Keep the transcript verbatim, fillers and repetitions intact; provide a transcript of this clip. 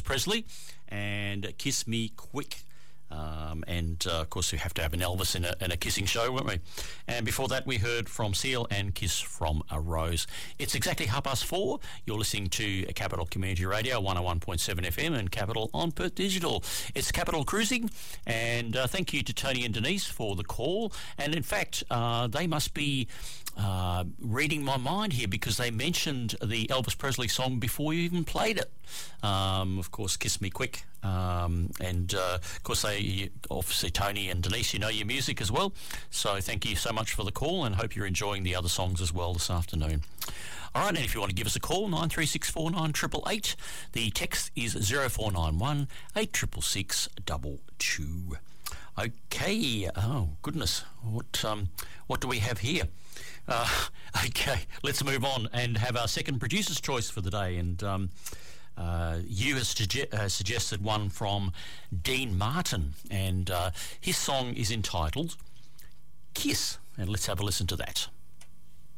Presley and Kiss Me Quick. Um, and uh, of course we have to have an Elvis in a, in a kissing show, won't we? And before that we heard from Seal and Kiss from a Rose. It's exactly half past four. You're listening to Capital Community Radio one oh one point seven F M and Capital on Perth Digital. It's Capital Cruising, and uh, thank you to Tony and Denise for the call. And in fact uh, they must be uh, reading my mind here, because they mentioned the Elvis Presley song before you even played it. Um, of course, Kiss Me Quick. Um, and uh, of course they, obviously Tony and Denise, you know your music as well, so thank you so much for the call, and hope you're enjoying the other songs as well this afternoon. Alright, and if you want to give us a call, nine three six four nine eight eight eight, the text is zero four nine one eight six six six two two. Okay, oh goodness, what um, what do we have here? Uh, okay, let's move on and have our second producer's choice for the day. And um, uh, you has suge- uh, suggested one from Dean Martin, and uh, his song is entitled Kiss, and let's have a listen to that.